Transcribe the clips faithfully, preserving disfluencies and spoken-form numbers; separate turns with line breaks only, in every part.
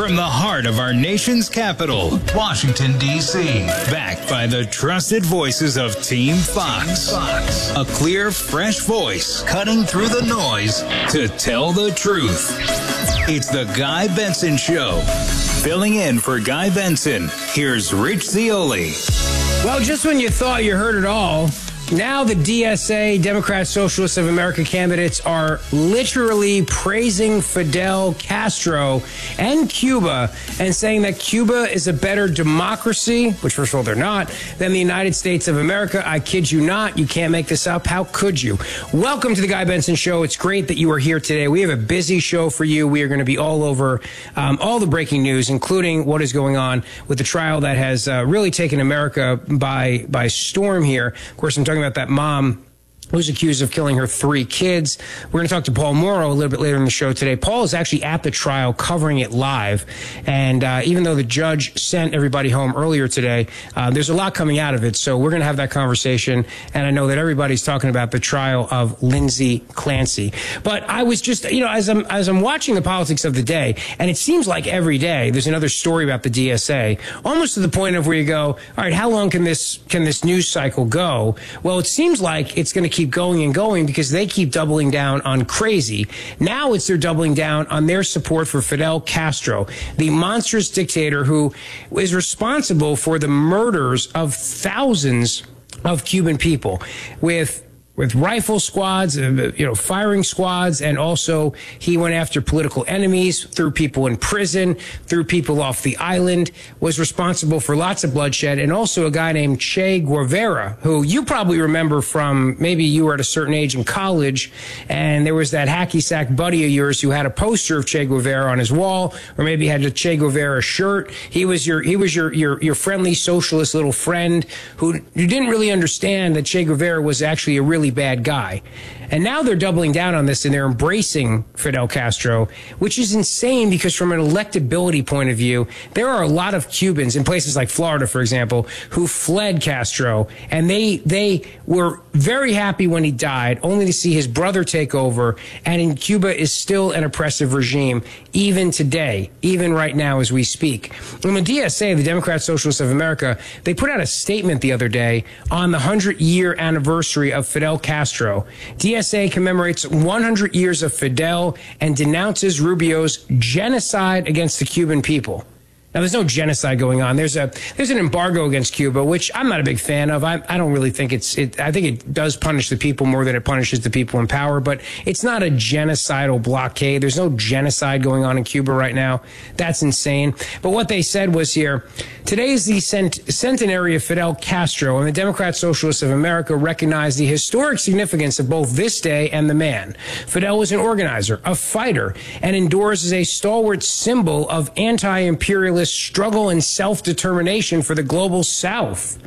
From the heart of our nation's capital, Washington, D C, backed by the trusted voices of Team Fox. Fox. A clear, fresh voice cutting through the noise to tell the truth. It's the Guy Benson Show. Filling in for Guy Benson, here's Rich Zeoli.
Well, just when you thought you heard it all, now the D S A, Democrat Socialists of America candidates are literally praising Fidel Castro and Cuba and saying that Cuba is a better democracy, which first of all they're not, than the United States of America. I kid you not. You can't make this up. How could you? Welcome to the Guy Benson Show. It's great that you are here today. We have a busy show for you. We are going to be all over um, all the breaking news, including what is going on with the trial that has uh, really taken America by, by storm here. Of course, I'm talking about that mom who's accused of killing her three kids. We're going to talk to Paul Mauro a little bit later in the show today. Paul is actually at the trial covering it live. And uh, even though the judge sent everybody home earlier today, uh, there's a lot coming out of it. So we're going to have that conversation. And I know that everybody's talking about the trial of Lindsay Clancy. But I was just, you know, as I'm, as I'm watching the politics of the day, and it seems like every day there's another story about the D S A, almost to the point of where you go, all right, how long can this, can this news cycle go? Well, it seems like it's going to keep going and going because they keep doubling down on crazy. Now it's they're doubling down on their support for Fidel Castro, the monstrous dictator who is responsible for the murders of thousands of Cuban people with with rifle squads, uh, you know, firing squads, and also he went after political enemies, threw people in prison, threw people off the island, was responsible for lots of bloodshed, and also a guy named Che Guevara, who you probably remember from maybe you were at a certain age in college, and there was that hacky sack buddy of yours who had a poster of Che Guevara on his wall, or maybe had a Che Guevara shirt. He was your he was your your, your friendly socialist little friend who you didn't really understand that Che Guevara was actually a really bad guy. And now they're doubling down on this and they're embracing Fidel Castro, which is insane because from an electability point of view, there are a lot of Cubans in places like Florida, for example, who fled Castro, and they they were very happy when he died, only to see his brother take over. And in Cuba is still an oppressive regime, even today, even right now as we speak. And the D S A, the Democrat Socialists of America, they put out a statement the other day on the hundred-year anniversary of Fidel Castro. D S A commemorates one hundred years of Fidel and denounces Rubio's genocide against the Cuban people. Now, there's no genocide going on. There's a there's an embargo against Cuba, which I'm not a big fan of. I, I don't really think it's it. I think it does punish the people more than it punishes the people in power. But it's not a genocidal blockade. There's no genocide going on in Cuba right now. That's insane. But what they said was here, today is the cent- centenary of Fidel Castro, and the Democrat Socialists of America recognize the historic significance of both this day and the man. Fidel was an organizer, a fighter, and endures as a stalwart symbol of anti-imperialist struggle and self-determination for the global South.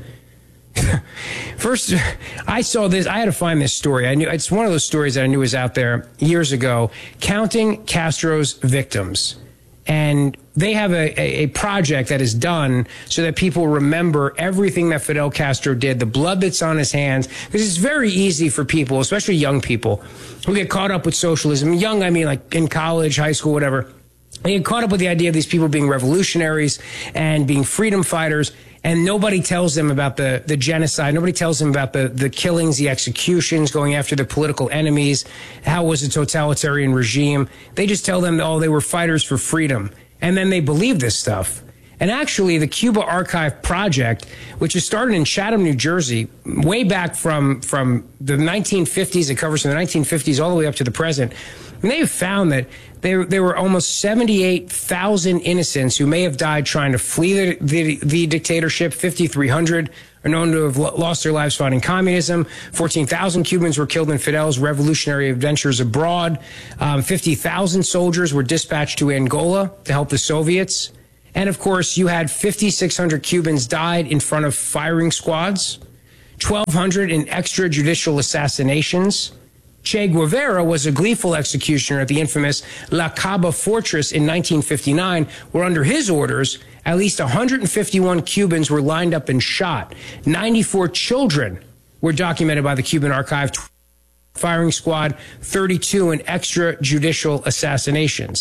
First, I saw this. I had to find this story. I knew it's one of those stories that I knew was out there years ago, counting Castro's victims. And they have a, a, a project that is done so that people remember everything that Fidel Castro did, the blood that's on his hands. Because it's very easy for people, especially young people, who get caught up with socialism. Young, I mean like in college, high school, whatever. They get caught up with the idea of these people being revolutionaries and being freedom fighters, and nobody tells them about the, the genocide. Nobody tells them about the, the killings, the executions, going after the political enemies, how it was a totalitarian regime. They just tell them, oh, they were fighters for freedom. And then they believe this stuff. And actually, the Cuba Archive Project, which was started in Chatham, New Jersey, way back from, from the nineteen fifties, it covers from the nineteen fifties all the way up to the present, and they found that there, there were almost seventy-eight thousand innocents who may have died trying to flee the, the, the dictatorship. fifty-three hundred are known to have lost their lives fighting communism. fourteen thousand Cubans were killed in Fidel's revolutionary adventures abroad. Um, fifty thousand soldiers were dispatched to Angola to help the Soviets. And, of course, you had fifty-six hundred Cubans died in front of firing squads, twelve hundred in extrajudicial assassinations. Che Guevara was a gleeful executioner at the infamous La Caba Fortress in nineteen fifty-nine, where under his orders, at least one hundred fifty-one Cubans were lined up and shot. ninety-four children were documented by the Cuban Archive firing squad, thirty-two in extrajudicial assassinations.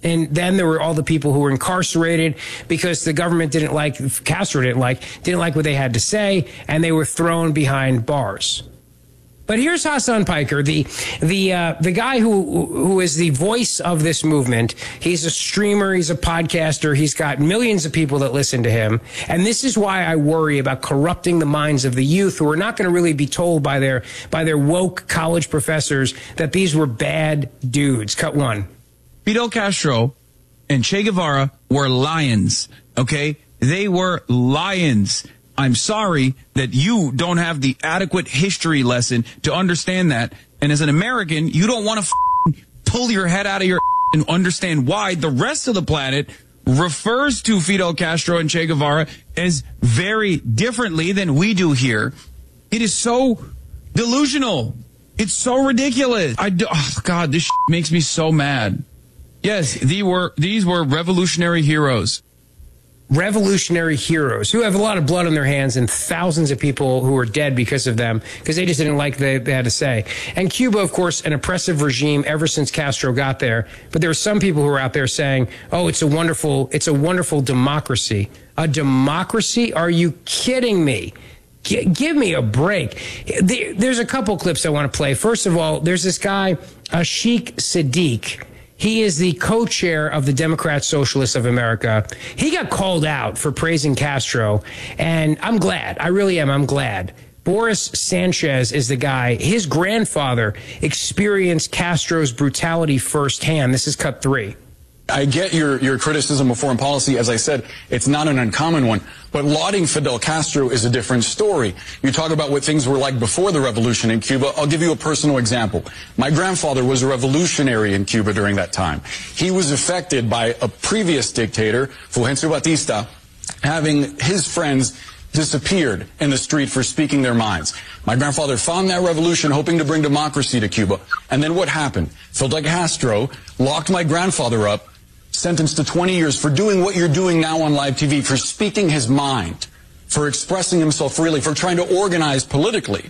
And then there were all the people who were incarcerated because the government didn't like, Castro didn't like, didn't like what they had to say, and they were thrown behind bars. But here's Hassan Piker, the the uh, the guy who who is the voice of this movement. He's a streamer, he's a podcaster, he's got millions of people that listen to him. And this is why I worry about corrupting the minds of the youth who are not going to really be told by their by their woke college professors that these were bad dudes. Cut one.
Fidel Castro and Che Guevara were lions, okay? They were lions. I'm sorry that you don't have the adequate history lesson to understand that. And as an American, you don't want to f- pull your head out of your and understand why the rest of the planet refers to Fidel Castro and Che Guevara as very differently than we do here. It is so delusional. It's so ridiculous. I do, oh God, this makes me so mad. Yes, these were, these were revolutionary heroes.
Revolutionary heroes who have a lot of blood on their hands and thousands of people who are dead because of them, because they just didn't like what they had to say. And Cuba, of course, an oppressive regime ever since Castro got there. But there are some people who are out there saying, oh, it's a wonderful, it's a wonderful democracy. A democracy? Are you kidding me? G- give me a break. There's a couple clips I want to play. First of all, there's this guy, Ashik Sadiq. He is the co-chair of the Democrat Socialists of America. He got called out for praising Castro, and I'm glad. I really am. I'm glad. Boris Sanchez is the guy. His grandfather experienced Castro's brutality firsthand. This is cut three.
I get your, your criticism of foreign policy. As I said, it's not an uncommon one. But lauding Fidel Castro is a different story. You talk about what things were like before the revolution in Cuba. I'll give you a personal example. My grandfather was a revolutionary in Cuba during that time. He was affected by a previous dictator, Fulgencio Batista, having his friends disappeared in the street for speaking their minds. My grandfather found that revolution hoping to bring democracy to Cuba. And then what happened? Fidel Castro locked my grandfather up, sentenced to twenty years for doing what you're doing now on live T V, for speaking his mind, for expressing himself freely, for trying to organize politically.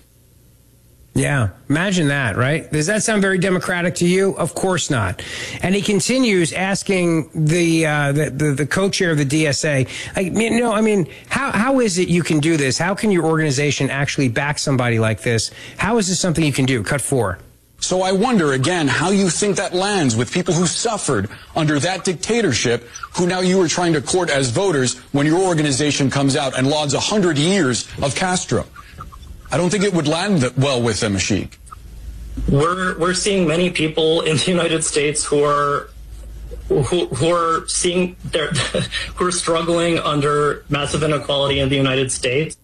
Yeah, imagine that, right? Does that sound very democratic to you? Of course not. And he continues asking the uh, the, the, the co-chair of the D S A, like, you know, I mean, how how is it you can do this? How can your organization actually back somebody like this? How is this something you can do? Cut four.
So I wonder, again, how you think that lands with people who suffered under that dictatorship, who now you are trying to court as voters when your organization comes out and lauds one hundred years of Castro. I don't think it would land well with them, Ashik.
We're we're seeing many people in the United States who are who, who are seeing their who are struggling under massive inequality in the United States.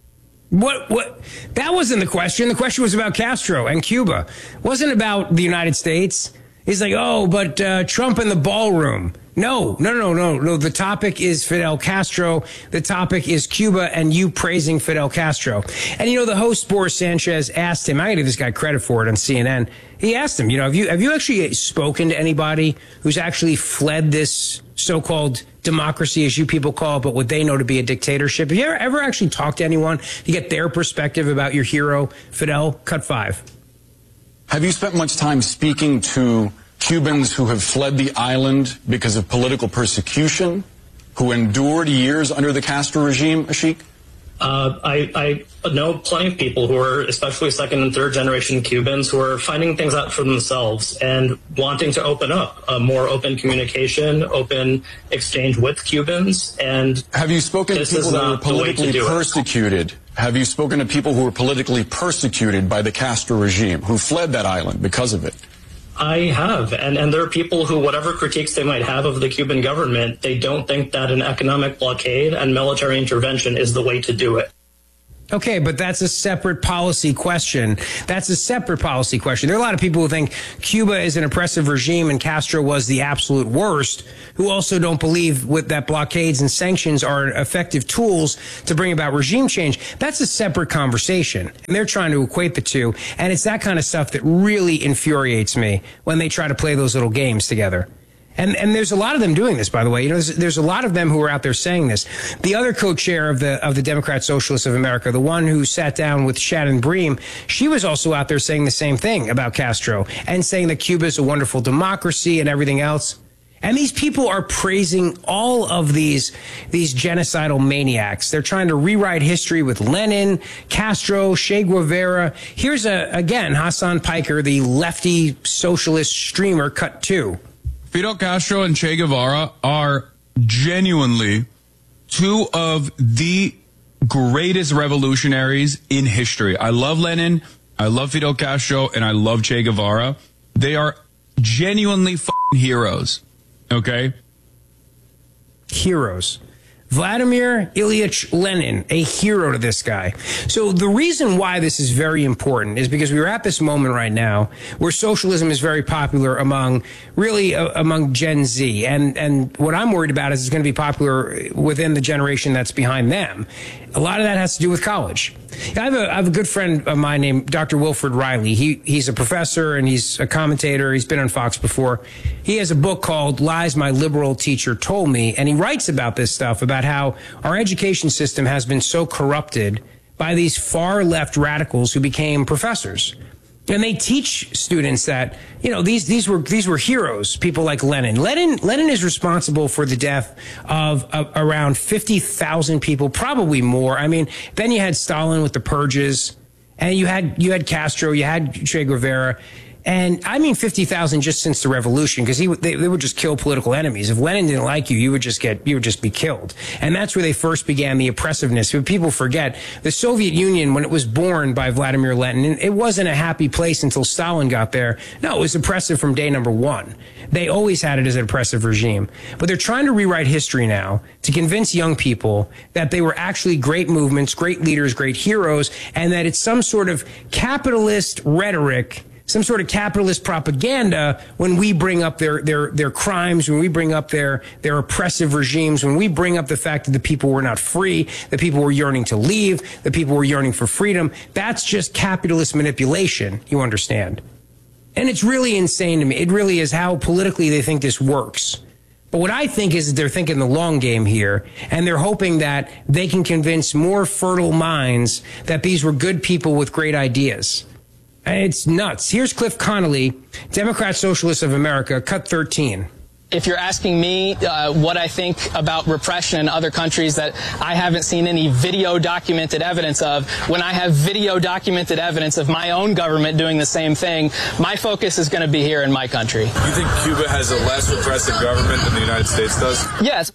What, what, that wasn't the question. The question was about Castro and Cuba. It wasn't about the United States. He's like, oh, but uh, Trump in the ballroom. No, no, no, no, no. The topic is Fidel Castro. The topic is Cuba and you praising Fidel Castro. And, you know, the host, Boris Sanchez, asked him, I gotta give this guy credit for it on C N N. He asked him, you know, have you, have you actually spoken to anybody who's actually fled this so-called democracy, as you people call it, but what they know to be a dictatorship? Have you ever, ever actually talked to anyone to get their perspective about your hero, Fidel? Cut five.
Have you spent much time speaking to Cubans who have fled the island because of political persecution, who endured years under the Castro regime, Ashik?
Uh, I, I know plenty of people who are, especially second and third generation Cubans, who are finding things out for themselves and wanting to open up a more open communication, open exchange with Cubans. And
have you spoken to people that were politically persecuted? Have you spoken to people who were politically persecuted by the Castro regime, who fled that island because of it?
I have. And, and there are people who, whatever critiques they might have of the Cuban government, they don't think that an economic blockade and military intervention is the way to do it.
Okay, but that's a separate policy question. That's a separate policy question. There are a lot of people who think Cuba is an oppressive regime and Castro was the absolute worst, who also don't believe with that blockades and sanctions are effective tools to bring about regime change. That's a separate conversation, and they're trying to equate the two. And it's that kind of stuff that really infuriates me when they try to play those little games together. And and there's a lot of them doing this, by the way. You know, there's, there's a lot of them who are out there saying this. The other co-chair of the of the Democrat Socialists of America, the one who sat down with Shannon Bream, she was also out there saying the same thing about Castro and saying that Cuba is a wonderful democracy and everything else. And these people are praising all of these, these genocidal maniacs. They're trying to rewrite history with Lenin, Castro, Che Guevara. Here's, a, again, Hassan Piker, the lefty socialist streamer, cut two.
Fidel Castro and Che Guevara are genuinely two of the greatest revolutionaries in history. I love Lenin, I love Fidel Castro, and I love Che Guevara. They are genuinely f***ing heroes. Okay?
Heroes. Vladimir Ilyich Lenin, a hero to this guy. So the reason why this is very important is because we're at this moment right now where socialism is very popular among, really uh, among Gen Z. And, and what I'm worried about is it's going to be popular within the generation that's behind them. A lot of that has to do with college. I have a, I have a good friend of mine named Doctor Wilfred Riley. He, he's a professor and he's a commentator. He's been on Fox before. He has a book called Lies My Liberal Teacher Told Me. And he writes about this stuff, about how our education system has been so corrupted by these far left radicals who became professors. And they teach students that, you know, these, these were, these were heroes, people like Lenin. Lenin, Lenin is responsible for the death of, of around fifty thousand people, probably more. I mean, then you had Stalin with the purges, and you had, you had Castro, you had Che Guevara. And I mean fifty thousand just since the revolution, because he they, they would just kill political enemies. If Lenin didn't like you, you would just get you would just be killed. And that's where they first began the oppressiveness. But people forget the Soviet Union, when it was born by Vladimir Lenin, it wasn't a happy place until Stalin got there. No, it was oppressive from day number one. They always had it as an oppressive regime. But they're trying to rewrite history now to convince young people that they were actually great movements, great leaders, great heroes, and that it's some sort of capitalist rhetoric, some sort of capitalist propaganda when we bring up their, their, their crimes, when we bring up their, their oppressive regimes, when we bring up the fact that the people were not free, that people were yearning to leave, that people were yearning for freedom. That's just capitalist manipulation, you understand. And it's really insane to me. It really is how politically they think this works. But what I think is that they're thinking the long game here, and they're hoping that they can convince more fertile minds that these were good people with great ideas. It's nuts. Here's Cliff Connolly, Democrat Socialists of America, cut thirteen.
If you're asking me uh, what I think about repression in other countries that I haven't seen any video documented evidence of, when I have video documented evidence of my own government doing the same thing, my focus is going to be here in my country.
You think Cuba has a less repressive government than the United States does?
Yes.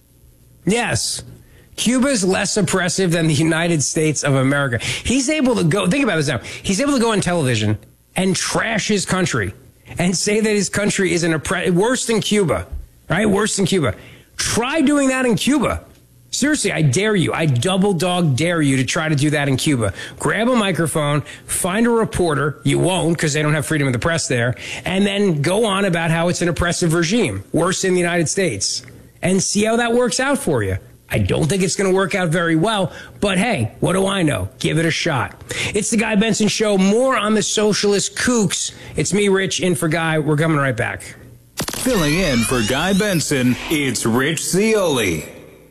Yes. Cuba's less oppressive than the United States of America. He's able to go, think about this now, he's able to go on television and trash his country and say that his country is an oppre- worse than Cuba, right? Worse than Cuba. Try doing that in Cuba. Seriously, I dare you. I double dog dare you to try to do that in Cuba. Grab a microphone, find a reporter. You won't, because they don't have freedom of the press there. And then go on about how it's an oppressive regime, worse than the United States, and see how that works out for you. I don't think it's going to work out very well, but hey, what do I know? Give it a shot. It's the Guy Benson Show. More on the socialist kooks. It's me, Rich, in for Guy. We're coming right back.
Filling in for Guy Benson, it's Rich Zeoli.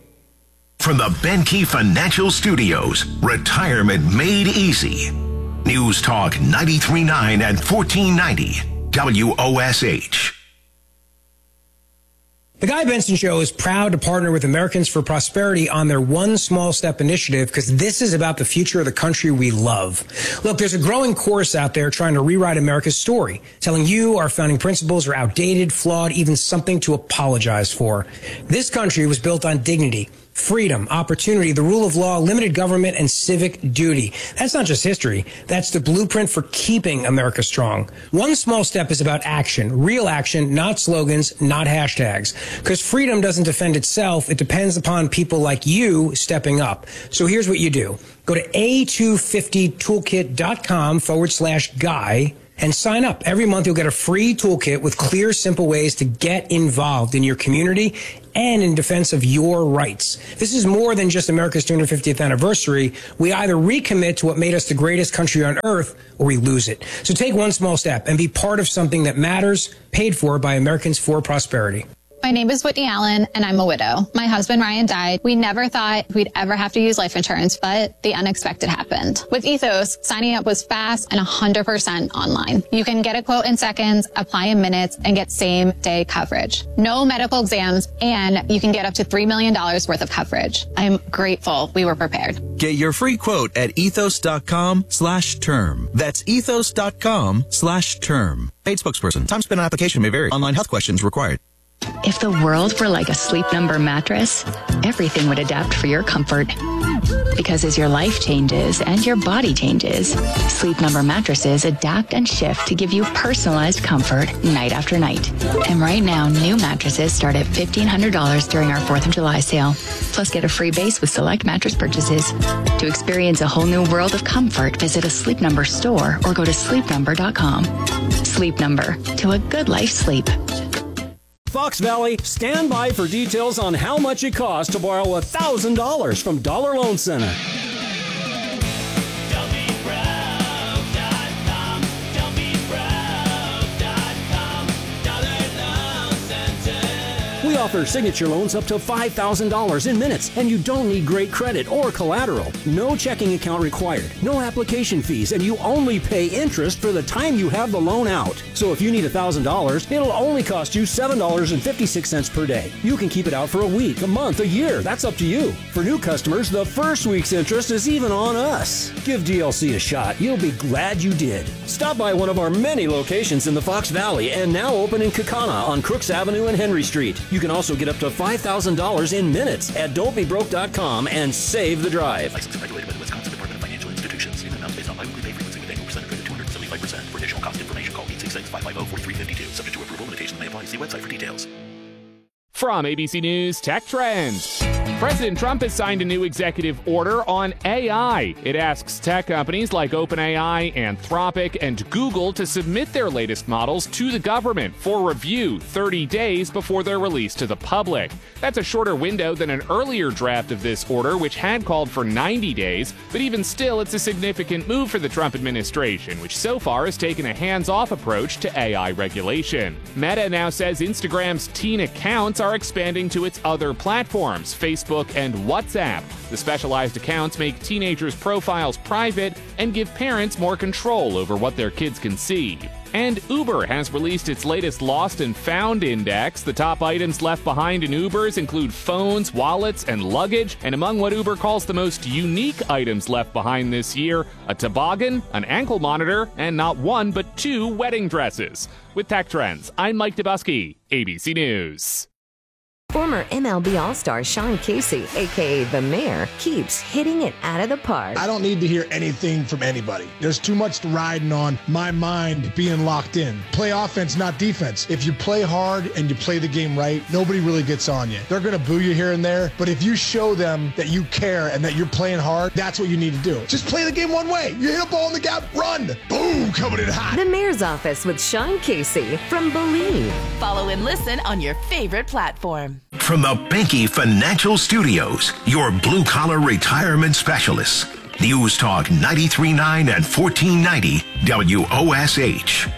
From the Benke Financial Studios, retirement made easy. News Talk ninety-three point nine and fourteen ninety W O S H.
The Guy Benson Show is proud to partner with Americans for Prosperity on their One Small Step initiative, because this is about the future of the country we love. Look, there's a growing chorus out there trying to rewrite America's story, telling you our founding principles are outdated, flawed, even something to apologize for. This country was built on dignity, freedom, opportunity, the rule of law, limited government, and civic duty. That's not just history. That's the blueprint for keeping America strong. One Small Step is about action, real action, not slogans, not hashtags. Because freedom doesn't defend itself. It depends upon people like you stepping up. So here's what you do. Go to A two fifty toolkit dot com forward slash guy and sign up. Every month you'll get a free toolkit with clear, simple ways to get involved in your community and in defense of your rights. This is more than just America's two hundred fiftieth anniversary. We either recommit to what made us the greatest country on earth, or we lose it. So take one small step and be part of something that matters, paid for by Americans for Prosperity.
My name is Whitney Allen, and I'm a widow. My husband, Ryan, died. We never thought we'd ever have to use life insurance, but the unexpected happened. With Ethos, signing up was fast and one hundred percent online. You can get a quote in seconds, apply in minutes, and get same-day coverage. No medical exams, and you can get up to three million dollars worth of coverage. I'm grateful we were prepared.
Get your free quote at ethos.com slash term. That's ethos.com slash term. Paid spokesperson. Time spent on application may vary. Online health questions required.
If the world were like a Sleep Number mattress, everything would adapt for your comfort. Because as your life changes and your body changes, Sleep Number mattresses adapt and shift to give you personalized comfort night after night. And right now, new mattresses start at fifteen hundred dollars during our fourth of July sale. Plus, get a free base with select mattress purchases. To experience a whole new world of comfort, visit a Sleep Number store or go to sleep number dot com. Sleep Number, to a good life sleep.
Fox Valley, stand by for details on how much it costs to borrow one thousand dollars from Dollar Loan Center. We offer signature loans up to five thousand dollars in minutes, and you don't need great credit or collateral. No checking account required, no application fees, and you only pay interest for the time you have the loan out. So if you need one thousand dollars, it'll only cost you seven dollars and fifty-six cents per day. You can keep it out for a week, a month, a year. That's up to you. For new customers, the first week's interest is even on us. Give D L C a shot. You'll be glad you did. Stop by one of our many locations in the Fox Valley and now open in Kaukauna on Crooks Avenue and Henry Street. You can also get up to five thousand dollars in minutes at don't be broke dot com and save the drive.
Licensed and regulated by the Wisconsin Department of Financial Institutions. These amounts based on biweekly pay frequency with annual percentage rate of two hundred seventy-five percent. For additional cost information, call eight six six, five five zero, four three five two. Subject to approval, limitations may apply. See website for details.
From A B C News Tech Trends. President Trump has signed a new executive order on A I. It asks tech companies like OpenAI, Anthropic, and Google to submit their latest models to the government for review thirty days before they're released to the public. That's a shorter window than an earlier draft of this order, which had called for ninety days, but even still, it's a significant move for the Trump administration, which so far has taken a hands-off approach to A I regulation. Meta now says Instagram's teen accounts are expanding to its other platforms, Facebook and WhatsApp. The specialized accounts make teenagers' profiles private and give parents more control over what their kids can see. And Uber has released its latest Lost and Found Index. The top items left behind in Ubers include phones, wallets, and luggage. And among what Uber calls the most unique items left behind this year, a toboggan, an ankle monitor, and not one but two wedding dresses. With Tech Trends, I'm Mike Dubusky, A B C News.
Former M L B All-Star Sean Casey, a k a. The Mayor, keeps hitting it out of the park.
I don't need to hear anything from anybody. There's too much riding on my mind being locked in. Play offense, not defense. If you play hard and you play the game right, nobody really gets on you. They're going to boo you here and there, but if you show them that you care and that you're playing hard, that's what you need to do. Just play the game one way. You hit a ball in the gap, run. Boom, coming in hot.
The Mayor's Office with Sean Casey from Believe.
Follow and listen on your favorite platform.
From the Benke Financial Studios, your blue-collar retirement specialists. News Talk ninety-three point nine and fourteen ninety W O S H.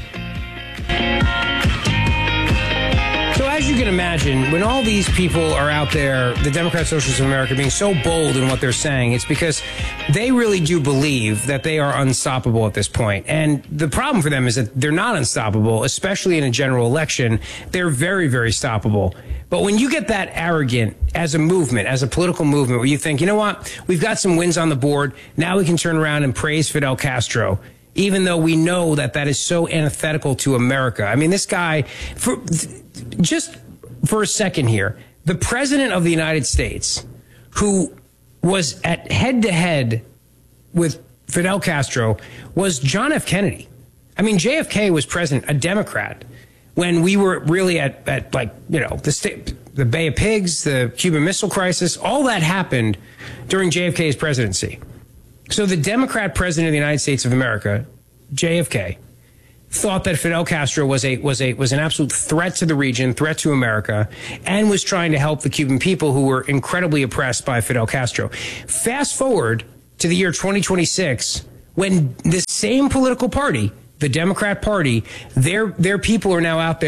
So as you can imagine, when all these people are out there, the Democrat Socialists of America being so bold in what they're saying, it's because they really do believe that they are unstoppable at this point. And the problem for them is that they're not unstoppable, especially in a general election. They're very, very stoppable. But when you get that arrogant as a movement, as a political movement, where you think, you know what, we've got some wins on the board, now we can turn around and praise Fidel Castro, even though we know that that is so antithetical to America. I mean, this guy, for just for a second here, the president of the United States, who was at head-to-head with Fidel Castro, was John F. Kennedy. I mean, J F K was president, a Democrat, when we were really at, at like, you know, the state, the Bay of Pigs, the Cuban Missile Crisis, all that happened during J F K's presidency. So the Democrat president of the United States of America, J F K, thought that Fidel Castro was a was a was an absolute threat to the region, threat to America, and was trying to help the Cuban people who were incredibly oppressed by Fidel Castro. Fast forward to the year twenty twenty-six, when the same political party, the Democrat Party, their their people are now out there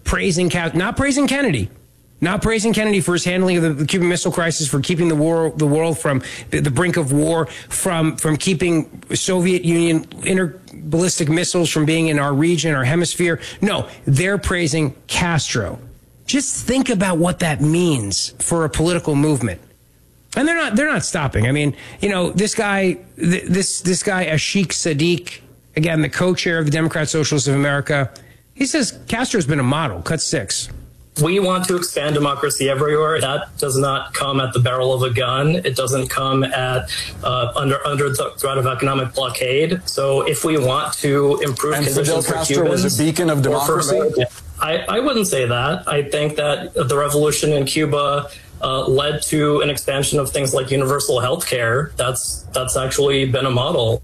praising, not praising Kennedy. Not praising Kennedy for his handling of the, the Cuban Missile Crisis, for keeping the war, the world from the, the brink of war, from from keeping Soviet Union interballistic missiles from being in our region, our hemisphere. No, they're praising Castro. Just think about what that means for a political movement. And they're not they're not stopping. I mean, you know, this guy, this this guy Ashik Sadiq, again, the co-chair of the Democrat Socialists of America, he says Castro's been a model. Cut six.
We want to expand democracy everywhere. That does not come at the barrel of a gun. It doesn't come at uh, under under the threat of economic blockade. So if we want to improve
and
conditions
Fidel
for
Castro
Cubans,
was a beacon of democracy.
I, I wouldn't say that. I think that the revolution in Cuba uh, led to an expansion of things like universal health care. That's that's actually been a model.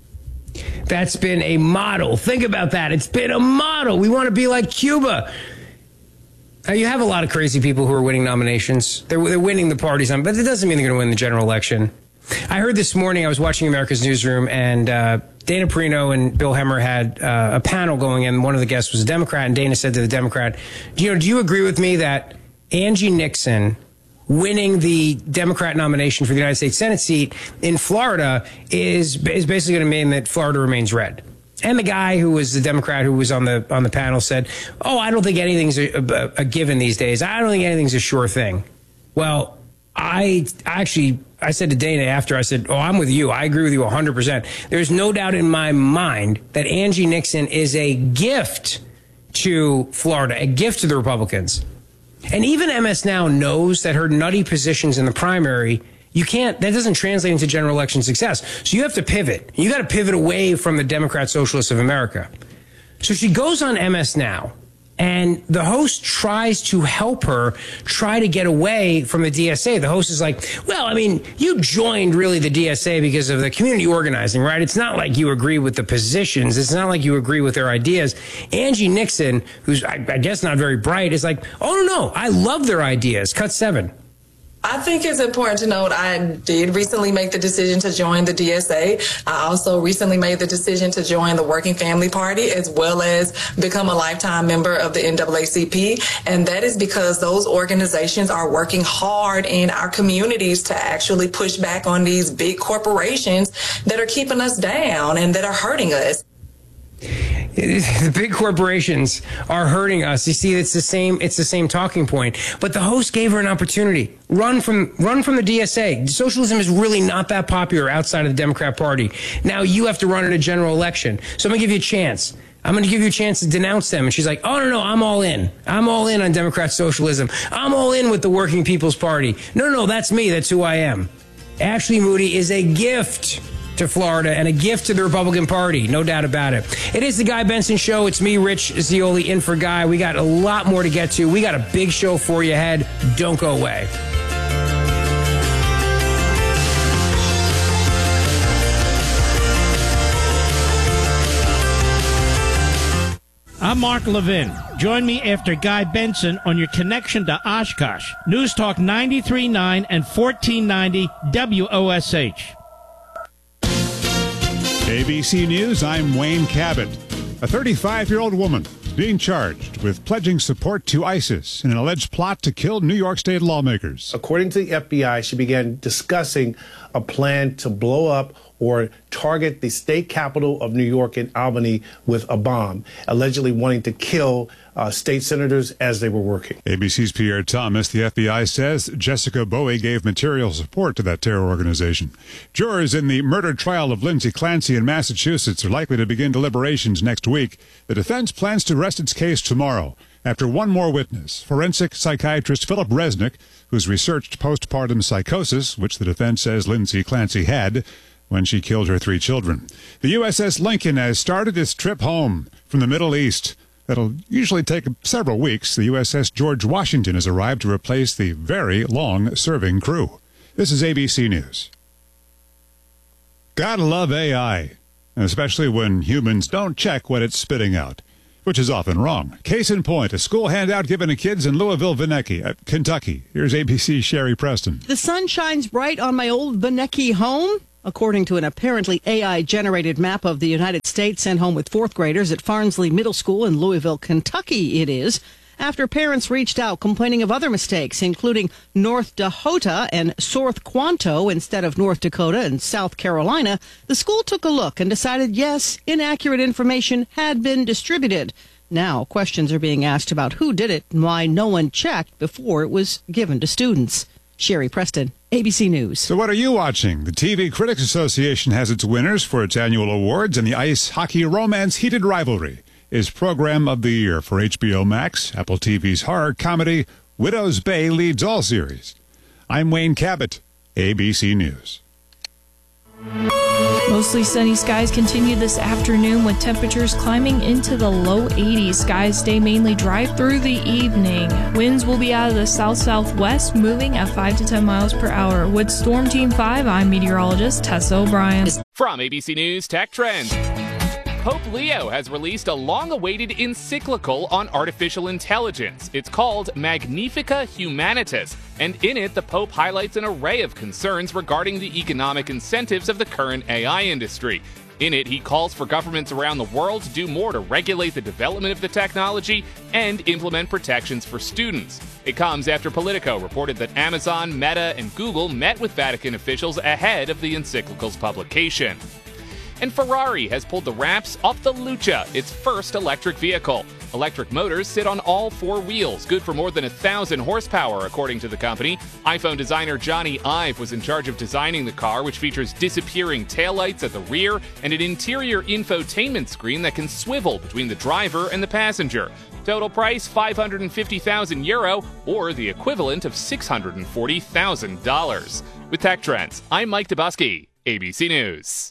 That's been a model. Think about that. It's been a model. We want to be like Cuba. Now, you have a lot of crazy people who are winning nominations. They're, they're winning the parties, on, but it doesn't mean they're going to win the general election. I heard this morning, I was watching America's Newsroom, and uh, Dana Perino and Bill Hemmer had uh, a panel going, and one of the guests was a Democrat, and Dana said to the Democrat, you know, do you agree with me that Angie Nixon winning the Democrat nomination for the United States Senate seat in Florida is, is basically going to mean that Florida remains red? And the guy who was the Democrat who was on the on the panel said, oh, I don't think anything's a, a, a given these days. I don't think anything's a sure thing. Well, I actually, I said to Dana after, I said, oh, I'm with you. I agree with you one hundred percent. There's no doubt in my mind that Angie Nixon is a gift to Florida, a gift to the Republicans. And even M S Now knows that her nutty positions in the primary, you can't, that doesn't translate into general election success. So you have to pivot. You got to pivot away from the Democrat Socialists of America. So she goes on M S Now, and the host tries to help her try to get away from the D S A. The host is like, well, I mean, you joined really the D S A because of the community organizing, right? It's not like you agree with the positions. It's not like you agree with their ideas. Angie Nixon, who's, I, I guess, not very bright, is like, oh, no, no, I love their ideas. Cut seven.
I think it's important to note I did recently make the decision to join the D S A. I also recently made the decision to join the Working Family Party, as well as become a lifetime member of the N double A C P. And that is because those organizations are working hard in our communities to actually push back on these big corporations that are keeping us down and that are hurting us.
The big corporations are hurting us. You see, it's the same. It's the same talking point. But the host gave her an opportunity. Run from run from the D S A. Socialism is really not that popular outside of the Democrat Party. Now you have to run in a general election. So I'm gonna give you a chance. I'm going to give you a chance to denounce them. And she's like, oh, no, no, I'm all in. I'm all in on Democrat socialism. I'm all in with the Working People's Party. No, no, that's me. That's who I am. Ashley Moody is a gift to Florida and a gift to the Republican Party. No doubt about it. It is the Guy Benson Show. It's me, Rich Zeoli, in for Guy. We got a lot more to get to. We got a big show for you ahead. Don't go away.
I'm Mark Levin. Join me after Guy Benson on your connection to Oshkosh. News Talk ninety-three point nine and fourteen ninety W O S H.
A B C News, I'm Wayne Cabot. A thirty-five-year-old woman is being charged with pledging support to ISIS in an alleged plot to kill New York State lawmakers.
According to the F B I, she began discussing a plan to blow up or target the state capital of New York in Albany with a bomb, allegedly wanting to kill uh, state senators as they were working.
A B C's Pierre Thomas, the F B I says Jessica Bowie gave material support to that terror organization. Jurors in the murder trial of Lindsay Clancy in Massachusetts are likely to begin deliberations next week. The defense plans to rest its case tomorrow after one more witness, forensic psychiatrist Philip Resnick, who's researched postpartum psychosis, which the defense says Lindsay Clancy had when she killed her three children. The U S S Lincoln has started its trip home from the Middle East. That'll usually take several weeks. The U S S George Washington has arrived to replace the very long-serving crew. This is A B C News. Gotta love A I, especially when humans don't check what it's spitting out, which is often wrong. Case in point, a school handout given to kids in Louisville, uh, Kentucky. Here's A B C's Sherry Preston.
The sun shines bright on my old Benecke home. According to an apparently A I-generated map of the United States sent home with fourth graders at Farnsley Middle School in Louisville, Kentucky, it is. after parents reached out complaining of other mistakes, including North Dakota and South Quanto instead of North Dakota and South Carolina. The school took a look and decided, yes, inaccurate information had been distributed. Now, questions are being asked about who did it and why no one checked before it was given to students. Sherry Preston, A B C News.
So what are you watching? The T V Critics Association has its winners for its annual awards, and the ice hockey romance Heated Rivalry is Program of the Year for H B O Max. Apple T V's horror comedy Widow's Bay leads all series. I'm Wayne Cabot, A B C News.
Mostly sunny skies continue this afternoon with temperatures climbing into the low eighties. Skies stay mainly dry through the evening. Winds will be out of the south-southwest, moving at five to ten miles per hour. With Storm Team five, I'm meteorologist Tessa O'Brien.
From A B C News Tech Trends. Pope Leo has released a long-awaited encyclical on artificial intelligence. It's called Magnifica Humanitas, and in it, the Pope highlights an array of concerns regarding the economic incentives of the current A I industry. In it, he calls for governments around the world to do more to regulate the development of the technology and implement protections for students. It comes after Politico reported that Amazon, Meta, and Google met with Vatican officials ahead of the encyclical's publication. And Ferrari has pulled the wraps off the Lucha, its first electric vehicle. Electric motors sit on all four wheels, good for more than a thousand horsepower, according to the company. iPhone designer Johnny Ive was in charge of designing the car, which features disappearing taillights at the rear and an interior infotainment screen that can swivel between the driver and the passenger. Total price five hundred fifty thousand euro, or the equivalent of six hundred forty thousand dollars. With Tech Trends, I'm Mike Dubusky, A B C News.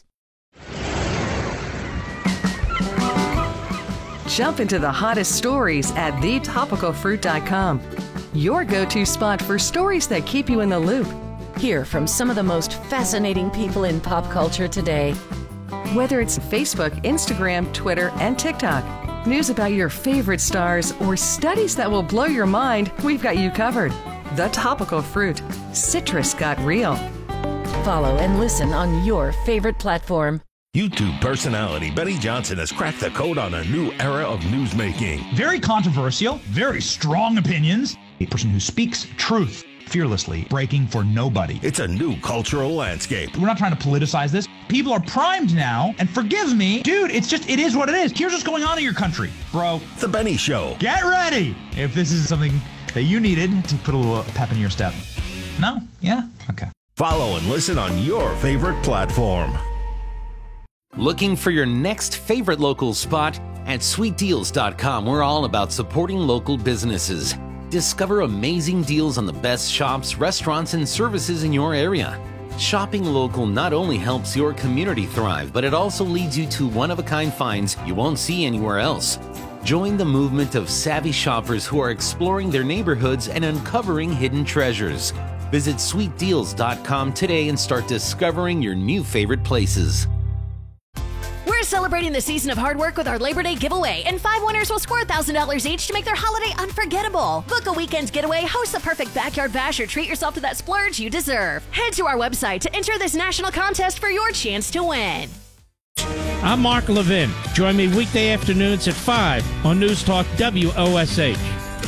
Jump into the hottest stories at the topical fruit dot com. Your go-to spot for stories that keep you in the loop.
Hear from some of the most fascinating people in pop culture today.
Whether it's Facebook, Instagram, Twitter, and TikTok, news about your favorite stars, or studies that will blow your mind, we've got you covered. The Topical Fruit. Citrus got real.
Follow and listen on your favorite platform.
YouTube personality Benny Johnson has cracked the code on a new era of newsmaking.
Very controversial, very strong opinions. A person who speaks truth fearlessly, breaking for nobody.
It's a new cultural landscape.
We're not trying to politicize this. People are primed now, and forgive me, dude, it's just, it is what it is. Here's what's going on in your country, bro.
The Benny Show.
Get ready if this is something that you needed to put a little pep in your step. No? Yeah? Okay.
Follow and listen on your favorite platform.
Looking for your next favorite local spot? At sweet deals dot com, we're all about supporting local businesses. Discover amazing deals on the best shops, restaurants, and services in your area. Shopping local not only helps your community thrive, but it also leads you to one-of-a-kind finds you won't see anywhere else. Join the movement of savvy shoppers who are exploring their neighborhoods and uncovering hidden treasures. Visit sweet deals dot com today and start discovering your new favorite places.
We're celebrating the season of hard work with our Labor Day giveaway, and five winners will score one thousand dollars each to make their holiday unforgettable. Book a weekend's getaway, host the perfect backyard bash, or treat yourself to that splurge you deserve. Head to our website to enter this national contest for your chance to win.
I'm Mark Levin. Join me weekday afternoons at five on News Talk W O S H.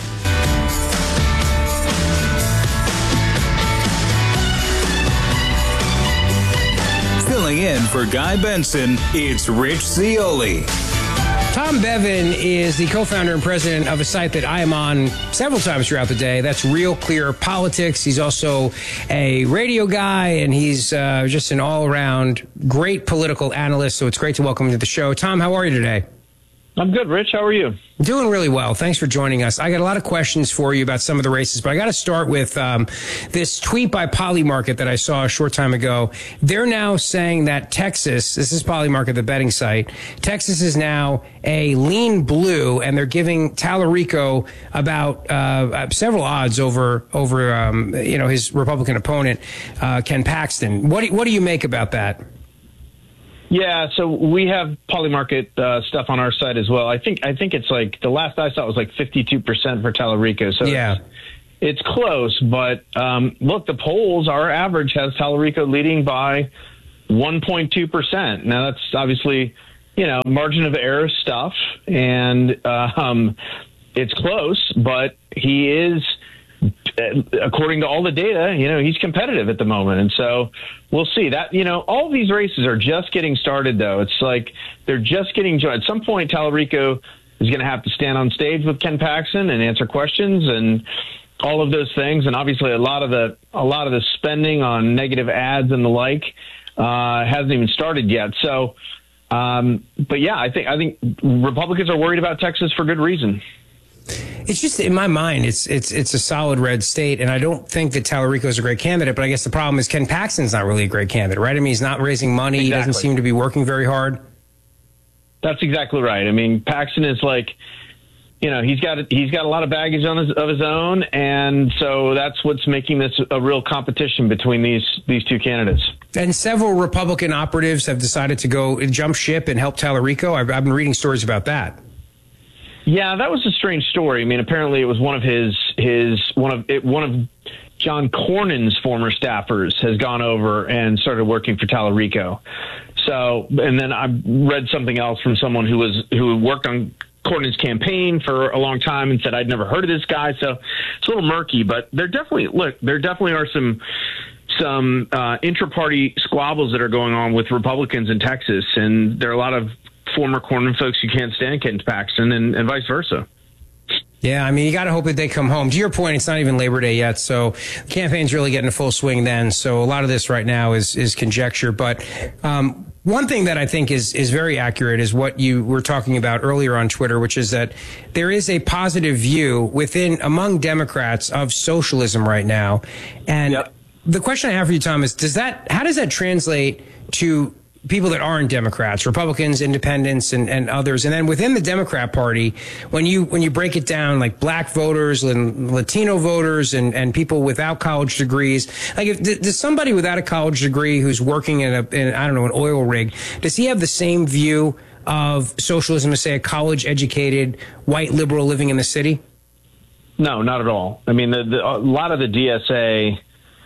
Filling in for Guy Benson, it's Rich Zioli.
Tom Bevan is the co-founder and president of a site that I am on several times throughout the day. That's Real Clear Politics. He's also a radio guy, and he's uh, just an all-around great political analyst, so it's great to welcome him to the show. Tom, how are you today?
I'm good, Rich. How are you?
Doing really well. Thanks for joining us. I got a lot of questions for you about some of the races, but I got to start with um, this tweet by Polymarket that I saw a short time ago. They're now saying that Texas, this is Polymarket, the betting site, Texas is now a lean blue, and they're giving Tallarico about uh, several odds over over um, you know his Republican opponent, uh, Ken Paxton. What do, what do you make about that?
Yeah, so we have Polymarket uh, stuff on our site as well. I think I think it's like the last I saw it was like fifty-two percent for Tallarico. So yeah, it's, it's close. But um, look, the polls, our average has Tallarico leading by one point two percent. Now that's obviously, you know, margin of error stuff, and uh, um, it's close, but he is, according to all the data, you know, he's competitive at the moment. And so we'll see that, you know, all these races are just getting started, though. It's like they're just getting joined. At some point, Tallarico is going to have to stand on stage with Ken Paxton and answer questions and all of those things. And obviously a lot of the, a lot of the spending on negative ads and the like uh, hasn't even started yet. So, um, but yeah, I think, I think Republicans are worried about Texas for good reason.
It's just, in my mind, it's it's it's a solid red state, and I don't think that Tallarico is a great candidate, but I guess the problem is Ken Paxton's not really a great candidate, right? I mean, he's not raising money. Exactly. He doesn't seem to be working very hard.
That's exactly right. I mean, Paxton is like, you know, he's got he's got a lot of baggage on his, of his own, and so that's what's making this a real competition between these these two candidates.
And several Republican operatives have decided to go jump ship and help Tallarico. I've, I've been reading stories about that.
Yeah, that was a strange story. I mean, apparently it was one of his his one of it, one of John Cornyn's former staffers has gone over and started working for Tallarico. So, and then I read something else from someone who was who worked on Cornyn's campaign for a long time and said I'd never heard of this guy. So it's a little murky, but there definitely look there definitely are some some uh, intra-party squabbles that are going on with Republicans in Texas, and there are a lot of former Cornyn folks who can't stand Ken Paxton, and, and vice versa.
Yeah, I mean, you got to hope that they come home. To your point, it's not even Labor Day yet, so the campaign's really getting a full swing then. So a lot of this right now is is conjecture. But um, one thing that I think is is very accurate is what you were talking about earlier on Twitter, which is that there is a positive view within among Democrats of socialism right now. And yep. The question I have for you, Tom, is does that how does that translate to people that aren't Democrats, Republicans, independents, and, and others? And then within the Democrat Party, when you when you break it down, like black voters and Latino voters and, and people without college degrees, like if does somebody without a college degree who's working in a in, I don't know an oil rig, does he have the same view of socialism as, say, a college educated white liberal living in the city?
No, not at all. I mean, the, the, a lot of the D S A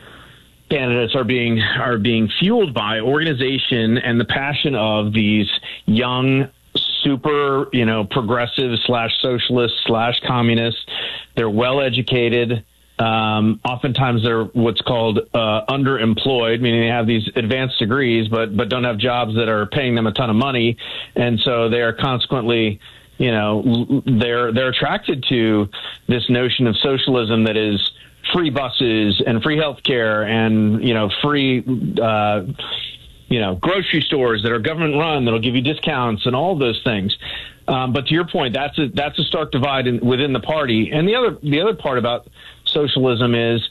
candidates are being are being fueled by organization and the passion of these young, super, you know, progressive slash socialist slash communists. They're well educated. Um, oftentimes they're what's called uh, underemployed, meaning they have these advanced degrees, but but don't have jobs that are paying them a ton of money, and so they are consequently, you know, they're they're attracted to this notion of socialism that is free buses and free health care and, you know, free, uh, you know, grocery stores that are government run that'll give you discounts and all those things. Um, but to your point, that's a, that's a stark divide in, within the party. And the other, the other part about socialism is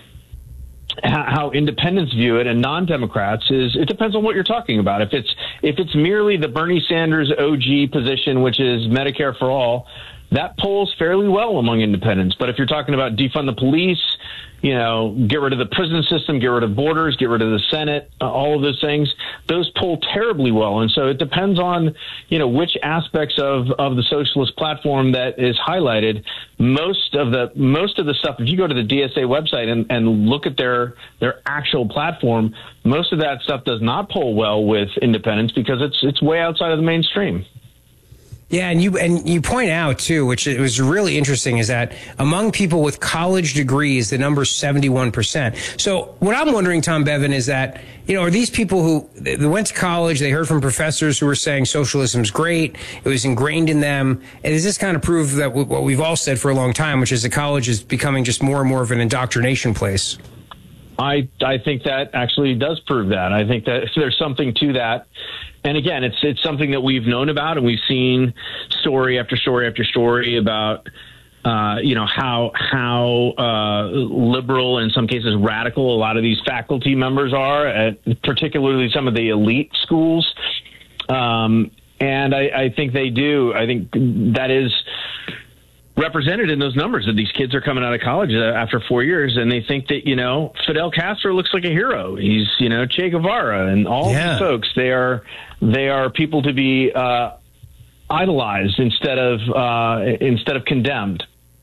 how, how independents view it and non-Democrats is it depends on what you're talking about. If it's, if it's merely the Bernie Sanders O G position, which is Medicare for all, that polls fairly well among independents. But if you're talking about defund the police, you know, get rid of the prison system, get rid of borders, get rid of the Senate, uh, all of those things, those poll terribly well. And so it depends on, you know, which aspects of, of the socialist platform that is highlighted. Most of the most of the stuff, if you go to the D S A website and, and look at their their actual platform, most of that stuff does not poll well with independents because it's it's way outside of the mainstream.
Yeah, and you and you point out, too, which it was really interesting, is that among people with college degrees, the number's seventy-one percent. So what I'm wondering, Tom Bevan, is that, you know, are these people who they went to college, they heard from professors who were saying socialism's great, it was ingrained in them, and does this kind of prove that what we've all said for a long time, which is that college is becoming just more and more of an indoctrination place?
I I think that actually does prove that. I think that there's something to that. And again, it's it's something that we've known about, and we've seen story after story after story about, uh, you know, how how uh, liberal, in some cases radical, a lot of these faculty members are, at particularly some of the elite schools. Um, and I, I think they do. I think that is represented in those numbers that these kids are coming out of college after four years and they think that, you know, Fidel Castro looks like a hero. He's, you know, Che Guevara and all yeah. these folks. They are, they are people to be uh, idolized instead of, uh, instead of condemned.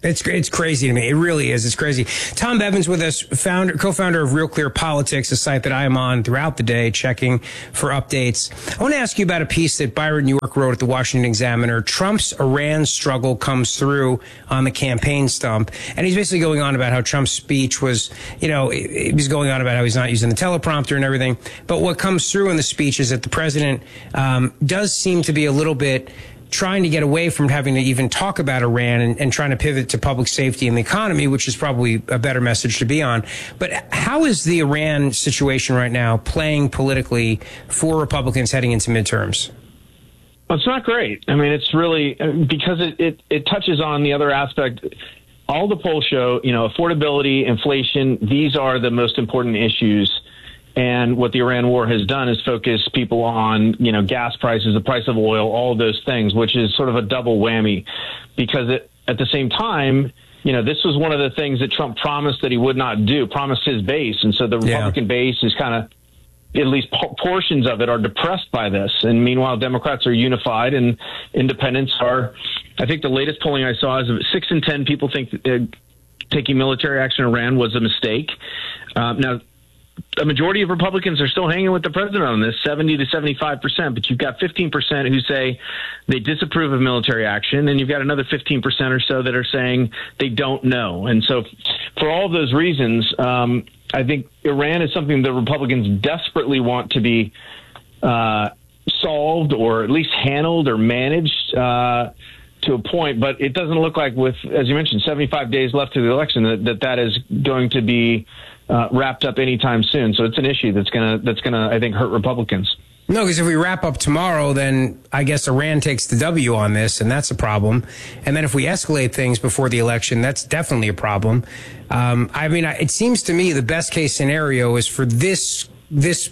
It's it's crazy to me. It really is. It's crazy. Tom Bevins with us, founder, co-founder of Real Clear Politics, a site that I am on throughout the day, checking for updates. I want to ask you about a piece that Byron York wrote at the Washington Examiner. Trump's Iran struggle comes through on the campaign stump, and he's basically going on about how Trump's speech was, you know, he's going on about how he's not using the teleprompter and everything. But what comes through in the speech is that the president um, does seem to be a little bit trying to get away from having to even talk about Iran and, and trying to pivot to public safety and the economy, which is probably a better message to be on. But how is the Iran situation right now playing politically for Republicans heading into midterms?
Well, it's not great. I mean, it's really because it, it, it touches on the other aspect. All the polls show, you know, affordability, inflation, these are the most important issues. And what the Iran war has done is focus people on, you know, gas prices, the price of oil, all of those things, which is sort of a double whammy because it, at the same time, you know, this was one of the things that Trump promised that he would not do, promised his base. And so the Republican yeah. base is kind of, at least portions of it are depressed by this. And meanwhile, Democrats are unified and independents are, I think the latest polling I saw is six in ten people think uh, taking military action in Iran was a mistake. Um, now, a majority of Republicans are still hanging with the president on this, seventy to seventy-five percent, but you've got fifteen percent who say they disapprove of military action, and you've got another fifteen percent or so that are saying they don't know. And so for all of those reasons, um, I think Iran is something that Republicans desperately want to be uh, solved or at least handled or managed uh, to a point, but it doesn't look like with, as you mentioned, seventy-five days left to the election, that that, that is going to be Uh, wrapped up anytime soon. So it's an issue that's gonna that's gonna I think hurt Republicans.
No, because if we wrap up tomorrow, then I guess Iran takes the W on this, and that's a problem. And then if we escalate things before the election, that's definitely a problem. Um, I mean, it seems to me the best case scenario is for this this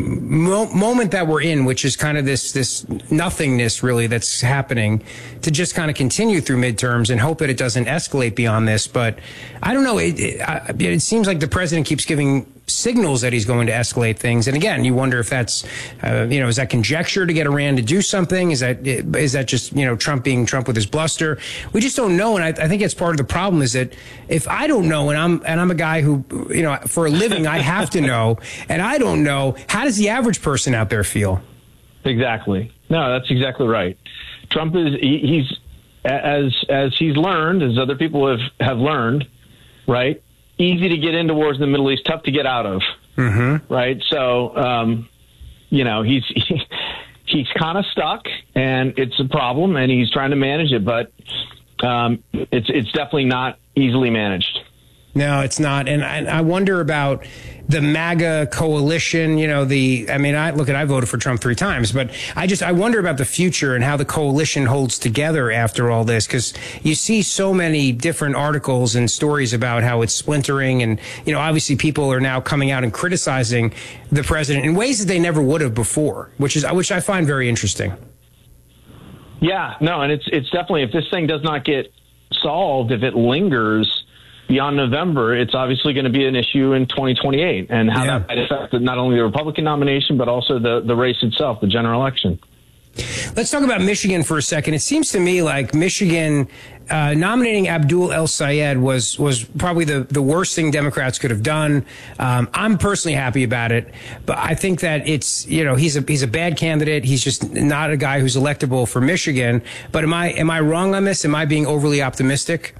mo- moment that we're in, which is kind of this this nothingness really that's happening, to just kind of continue through midterms and hope that it doesn't escalate beyond this. But I don't know. It, it, I, it seems like the president keeps giving signals that he's going to escalate things. And again, you wonder if that's, uh, you know, is that conjecture to get Iran to do something? Is that is that just, you know, Trump being Trump with his bluster? We just don't know. And I, I think it's part of the problem is that if I don't know, and I'm and I'm a guy who, you know, for a living, I have to know, and I don't know, how does the average person out there feel?
Exactly. No, that's exactly right. Trump is he, he's as as he's learned, as other people have, have learned, right? Easy to get into wars in the Middle East, tough to get out of,
mm-hmm.
right? So, um, you know, he's he, he's kind of stuck, and it's a problem, and he's trying to manage it, but um, it's it's definitely not easily managed.
No, it's not. And I, I wonder about the MAGA coalition. You know, the, I mean, I look at, I voted for Trump three times, but I just, I wonder about the future and how the coalition holds together after all this. Cause you see so many different articles and stories about how it's splintering. And, you know, obviously people are now coming out and criticizing the president in ways that they never would have before, which is, which I find very interesting.
Yeah, no. And it's, it's definitely, if this thing does not get solved, if it lingers beyond November, it's obviously going to be an issue in twenty twenty-eight, and how yeah. that might affect not only the Republican nomination, but also the, the race itself, the general election.
Let's talk about Michigan for a second. It seems to me like Michigan uh, nominating Abdul El-Sayed was was probably the, the worst thing Democrats could have done. Um, I'm personally happy about it, but I think that it's, you know, he's a he's a bad candidate. He's just not a guy who's electable for Michigan. But am I am I wrong on this? Am I being overly optimistic?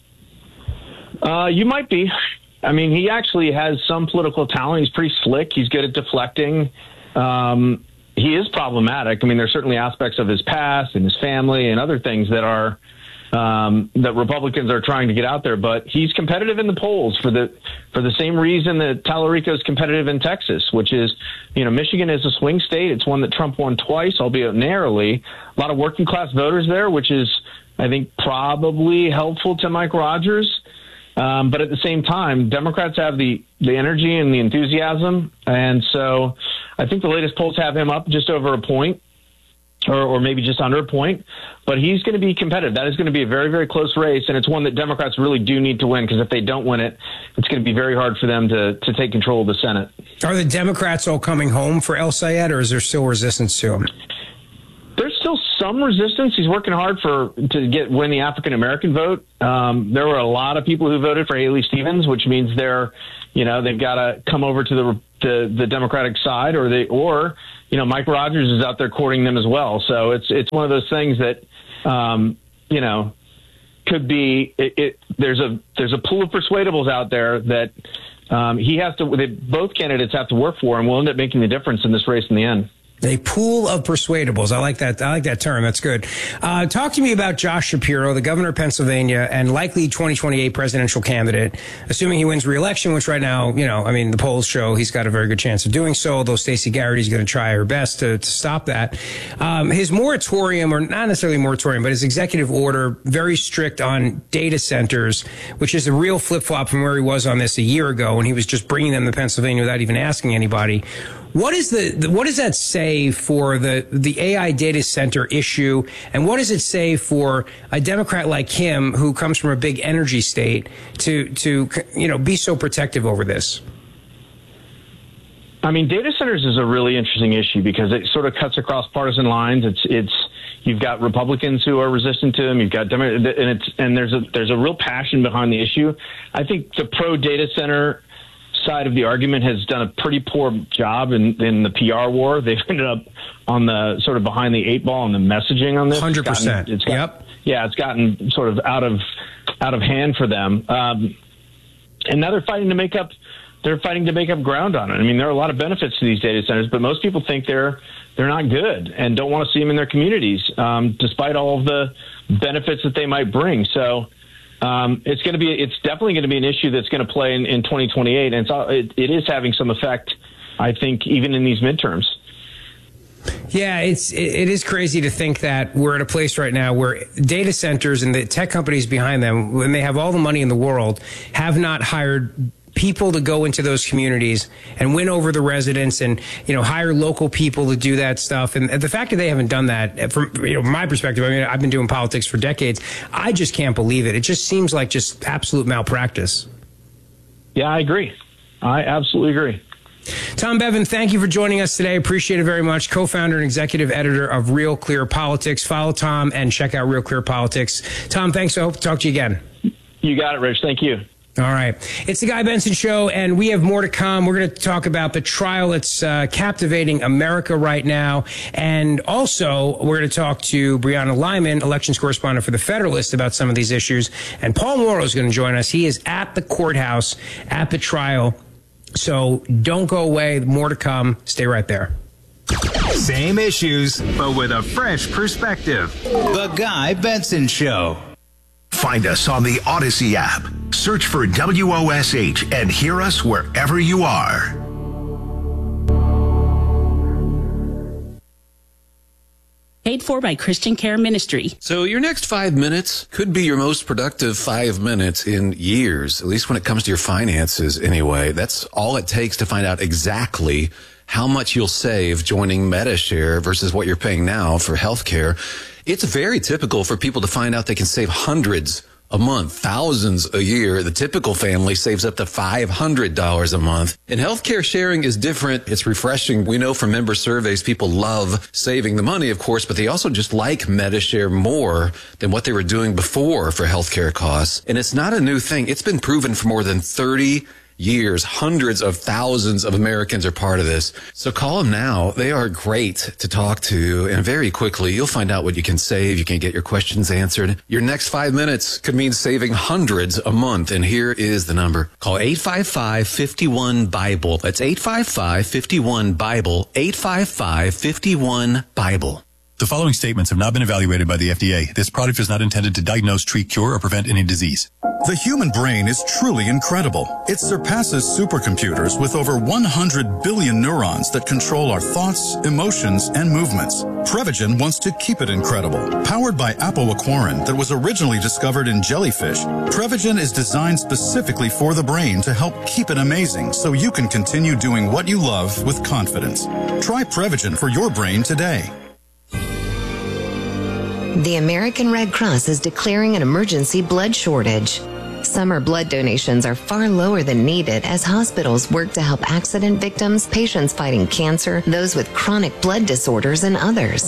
Uh, you might be. I mean, he actually has some political talent. He's pretty slick. He's good at deflecting. Um, he is problematic. I mean, there's certainly aspects of his past and his family and other things that are um, that Republicans are trying to get out there. But he's competitive in the polls for the for the same reason that Tallarico is competitive in Texas, which is, you know, Michigan is a swing state. It's one that Trump won twice, albeit narrowly. A lot of working class voters there, which is, I think, probably helpful to Mike Rogers. Um, but at the same time, Democrats have the, the energy and the enthusiasm. And so I think the latest polls have him up just over a point, or, or maybe just under a point. But he's going to be competitive. That is going to be a very, very close race. And it's one that Democrats really do need to win, because if they don't win it, it's going to be very hard for them to, to take control of the Senate.
Are the Democrats all coming home for El-Sayed, or is there still resistance to him?
There's still some resistance. He's working hard for to get win the African American vote. Um, there were a lot of people who voted for Haley Stevens, which means they're, you know, they've got to come over to the, the the Democratic side, or they or you know, Mike Rogers is out there courting them as well. So it's it's one of those things that um, you know could be. It, it, there's a there's a pool of persuadables out there that um, he has to. They, both candidates have to work for, and will end up making the difference in this race in the end.
A pool of persuadables. I like that. I like that term. That's good. Uh, talk to me about Josh Shapiro, the governor of Pennsylvania and likely twenty twenty-eight presidential candidate, assuming he wins re-election, which right now, you know, I mean, the polls show he's got a very good chance of doing so, although Stacey Garrity's going to try her best to, to stop that. Um, his moratorium, or not necessarily moratorium, but his executive order, very strict on data centers, which is a real flip-flop from where he was on this a year ago when he was just bringing them to Pennsylvania without even asking anybody. What is the, what does that say for the, the A I data center issue? And what does it say for a Democrat like him who comes from a big energy state to, to, you know, be so protective over this?
I mean, data centers is a really interesting issue because it sort of cuts across partisan lines. It's, it's, you've got Republicans who are resistant to them. You've got Democrats, and it's, and there's a, there's a real passion behind the issue. I think the pro data center side of the argument has done a pretty poor job in, in the P R war. They've ended up on the sort of behind the eight ball on the messaging on this.
one hundred percent.
It's gotten, it's got, yep. Yeah, it's gotten sort of out of out of hand for them. Um, and now they're fighting to make up they're fighting to make up ground on it. I mean, there are a lot of benefits to these data centers, but most people think they're they're not good and don't want to see them in their communities, um, despite all of the benefits that they might bring. So Um, it's going to be, it's definitely going to be an issue that's going to play in, in twenty twenty-eight. And it's, it, it is having some effect, I think, even in these midterms.
Yeah, it's, it is crazy to think that we're at a place right now where data centers and the tech companies behind them, when they have all the money in the world, have not hired people to go into those communities and win over the residents and, you know, hire local people to do that stuff. And the fact that they haven't done that, from, you know, my perspective, I mean, I've been doing politics for decades. I just can't believe it. It just seems like just absolute malpractice.
Yeah, I agree. I absolutely agree.
Tom Bevan, thank you for joining us today. Appreciate it very much. Co-founder and executive editor of Real Clear Politics. Follow Tom and check out Real Clear Politics. Tom, thanks. I hope to talk to you again.
You got it, Rich. Thank you.
All right. It's the Guy Benson Show, and we have more to come. We're going to talk about the trial that's uh, captivating America right now. And also, we're going to talk to Brianna Lyman, elections correspondent for The Federalist, about some of these issues. And Paul Mauro is going to join us. He is at the courthouse at the trial. So don't go away. More to come. Stay right there.
Same issues, but with a fresh perspective. The Guy Benson Show.
Find us on the Odyssey app. Search for W O S H and hear us wherever you are.
Paid for by Christian Care Ministry.
So your next five minutes could be your most productive five minutes in years, at least when it comes to your finances anyway. That's all it takes to find out exactly how much you'll save joining Medi-Share versus what you're paying now for health care. It's very typical for people to find out they can save hundreds a month, thousands a year. The typical family saves up to five hundred dollars a month. And healthcare sharing is different. It's refreshing. We know from member surveys, people love saving the money, of course, but they also just like Medi-Share more than what they were doing before for healthcare costs. And it's not a new thing. It's been proven for more than thirty years. Hundreds of thousands of Americans are part of this. So call them now. They are great to talk to. And very quickly, you'll find out what you can save. You can get your questions answered. Your next five minutes could mean saving hundreds a month. And here is the number. Call eight five five, five one, BIBLE. That's eight five five, five one, BIBLE. eight five five, five one, BIBLE.
The following statements have not been evaluated by the F D A. This product is not intended to diagnose, treat, cure, or prevent any disease.
The human brain is truly incredible. It surpasses supercomputers with over one hundred billion neurons that control our thoughts, emotions, and movements. Prevagen wants to keep it incredible. Powered by apoaquarin that was originally discovered in jellyfish, Prevagen is designed specifically for the brain to help keep it amazing so you can continue doing what you love with confidence. Try Prevagen for your brain today.
The American Red Cross is declaring an emergency blood shortage. Summer blood donations are far lower than needed as hospitals work to help accident victims, patients fighting cancer, those with chronic blood disorders, and others.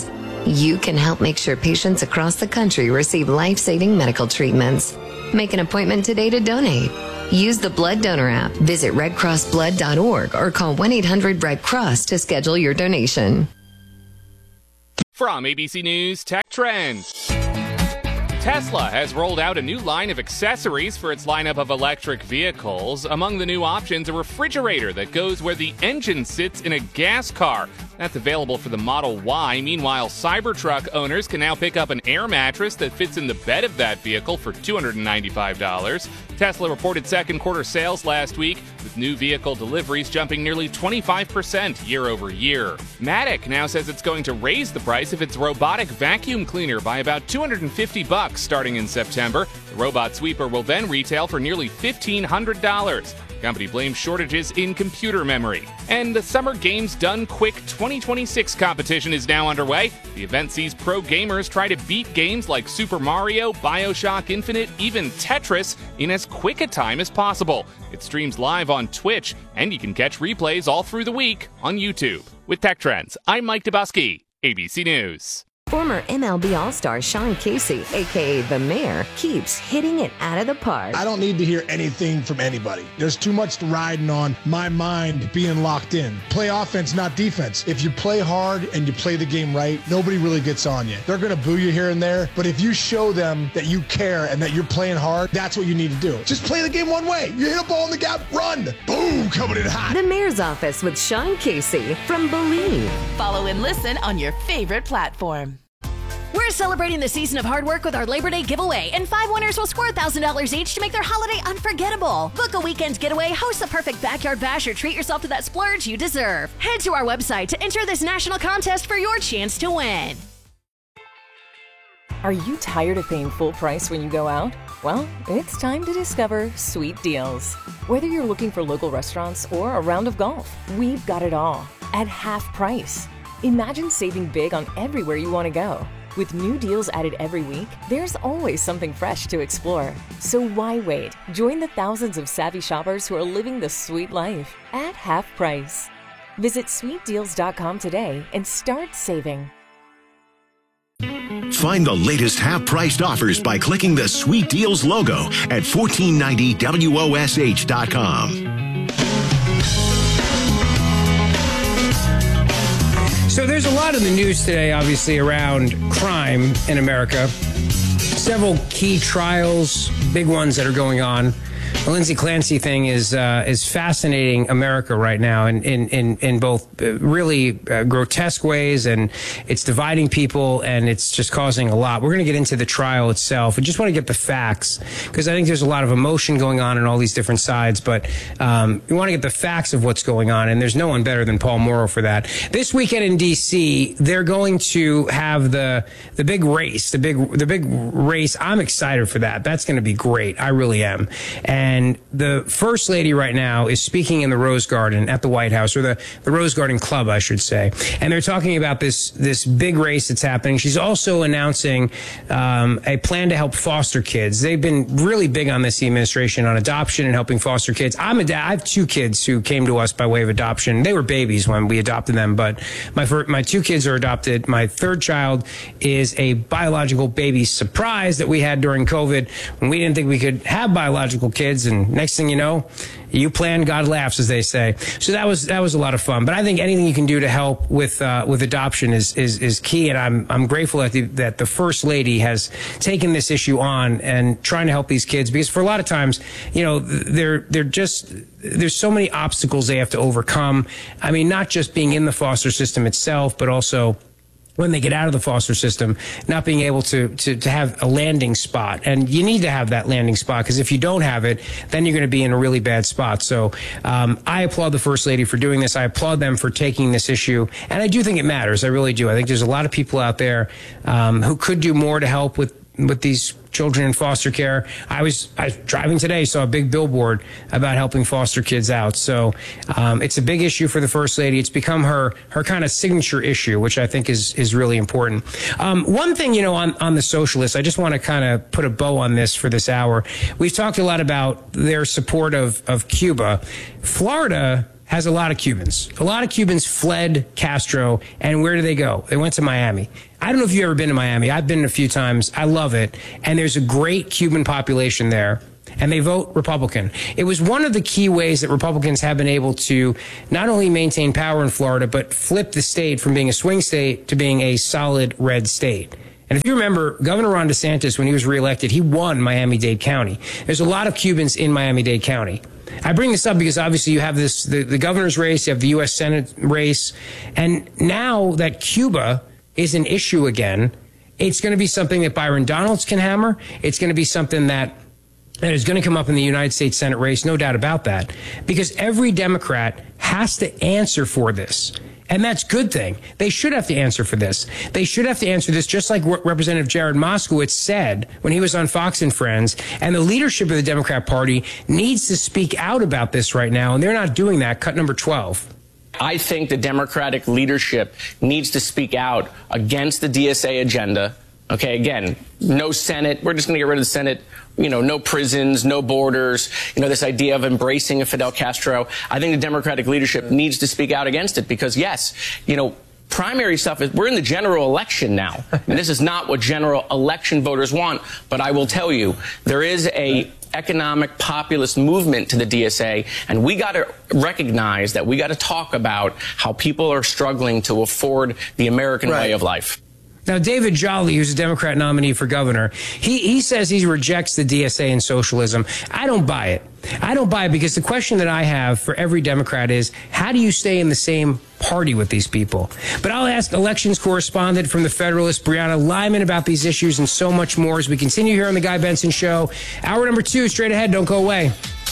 You can help make sure patients across the country receive life-saving medical treatments. Make an appointment today to donate. Use the Blood Donor app, visit red cross blood dot org, or call one eight hundred red cross to schedule your donation.
From A B C News Tech Trends. Tesla has rolled out a new line of accessories for its lineup of electric vehicles. Among the new options, a refrigerator that goes where the engine sits in a gas car. That's available for the Model Y. Meanwhile, Cybertruck owners can now pick up an air mattress that fits in the bed of that vehicle for two hundred ninety-five dollars. Tesla reported second quarter sales last week, with new vehicle deliveries jumping nearly twenty-five percent year over year. Matic now says it's going to raise the price of its robotic vacuum cleaner by about two hundred fifty bucks starting in September. The robot sweeper will then retail for nearly fifteen hundred dollars. The company blames shortages in computer memory. And the Summer Games Done Quick twenty twenty-six competition is now underway. The event sees pro gamers try to beat games like Super Mario, BioShock Infinite, even Tetris in as quick a time as possible. It streams live on Twitch, and you can catch replays all through the week on YouTube. With Tech Trends, I'm Mike Dubusky, A B C News.
Former M L B All-Star Sean Casey, a k a. The Mayor, keeps hitting it out of the park.
I don't need to hear anything from anybody. There's too much riding on my mind being locked in. Play offense, not defense. If you play hard and you play the game right, nobody really gets on you. They're going to boo you here and there, but if you show them that you care and that you're playing hard, that's what you need to do. Just play the game one way. You hit a ball in the gap, run. Boom, coming in hot.
The Mayor's Office with Sean Casey from Believe.
Follow and listen on your favorite platform. We're celebrating the season of hard work with our Labor Day giveaway, and five winners will score one thousand dollars each to make their holiday unforgettable. Book a weekend getaway, host the perfect backyard bash, or treat yourself to that splurge you deserve. Head to our website to enter this national contest for your chance to win.
Are you tired of paying full price when you go out? Well, it's time to discover Sweet Deals. Whether you're looking for local restaurants or a round of golf, we've got it all at half price. Imagine saving big on everywhere you want to go. With new deals added every week, there's always something fresh to explore. So why wait? Join the thousands of savvy shoppers who are living the sweet life at half price. Visit sweet deals dot com today and start saving.
Find the latest half-priced offers by clicking the Sweet Deals logo at fourteen ninety W O S H dot com.
So there's a lot in the news today, obviously, around crime in America. Several key trials, big ones that are going on. The Lindsay Clancy thing is uh, is fascinating America right now in, in, in, in both really uh, grotesque ways, and it's dividing people, and it's just causing a lot. We're going to get into the trial itself. I just want to get the facts, because I think there's a lot of emotion going on in all these different sides, but um, we want to get the facts of what's going on, and there's no one better than Paul Mauro for that. This weekend in D C, they're going to have the the big race, the big the big race. I'm excited for that. That's going to be great. I really am. And And the First Lady right now is speaking in the Rose Garden at the White House, or the, the Rose Garden Club, I should say. And they're talking about this this big race that's happening. She's also announcing um, a plan to help foster kids. They've been really big on this, the administration, on adoption and helping foster kids. I'm a dad. I have two kids who came to us by way of adoption. They were babies when we adopted them, but my first, my two kids are adopted. My third child is a biological baby surprise that we had during COVID when we didn't think we could have biological kids. And next thing you know, you plan, God laughs, as they say. So that was that was a lot of fun. But I think anything you can do to help with uh, with adoption is is is key. And I'm I'm grateful that the, that the First Lady has taken this issue on and trying to help these kids, because for a lot of times, you know, they're they're just there's so many obstacles they have to overcome. I mean, not just being in the foster system itself, but also when they get out of the foster system, not being able to, to, to have a landing spot. And you need to have that landing spot, because if you don't have it, then you're going to be in a really bad spot. So um, I applaud the First Lady for doing this. I applaud them for taking this issue. And I do think it matters. I really do. I think there's a lot of people out there um, who could do more to help with, with these children in foster care. I was, I was driving today, saw a big billboard about helping foster kids out. So um, it's a big issue for the First Lady. It's become her her kind of signature issue, which I think is is really important. Um, one thing, you know, on, on the socialists, I just want to kind of put a bow on this for this hour. We've talked a lot about their support of, of Cuba. Florida has a lot of Cubans. A lot of Cubans fled Castro, and where do they go? They went to Miami. I don't know if you've ever been to Miami. I've been a few times. I love it. And there's a great Cuban population there, and they vote Republican. It was one of the key ways that Republicans have been able to not only maintain power in Florida, but flip the state from being a swing state to being a solid red state. And if you remember, Governor Ron DeSantis, when he was reelected, he won Miami-Dade County. There's a lot of Cubans in Miami-Dade County. I bring this up because obviously you have this, the, the governor's race, you have the U S Senate race, and now that Cuba is an issue again, it's going to be something that Byron Donalds can hammer. It's going to be something that that is going to come up in the United States Senate race, no doubt about that, because every Democrat has to answer for this. And that's a good thing. They should have to answer for this. They should have to answer this just like Representative Jared Moskowitz said when he was on Fox and Friends. And the leadership of the Democrat Party needs to speak out about this right now, and they're not doing that. Cut number twelve.
I think the Democratic leadership needs to speak out against the D S A agenda. Okay, again, no Senate. We're just going to get rid of the Senate. You know, no prisons, no borders, you know, this idea of embracing a Fidel Castro. I think the Democratic leadership needs to speak out against it because, yes, you know, primary stuff is, we're in the general election now. And this is not what general election voters want. But I will tell you, there is a economic populist movement to the D S A, and we got to recognize that we got to talk about how people are struggling to afford the American
Right.
way of life.
Now, David Jolly, who's a Democrat nominee for governor, he, he says he rejects the D S A and socialism. I don't buy it. I don't buy it because the question that I have for every Democrat is, how do you stay in the same party with these people? But I'll ask elections correspondent from the Federalist, Brianna Lyman, about these issues and so much more as we continue here on The Guy Benson Show. Hour number two, straight ahead. Don't go away.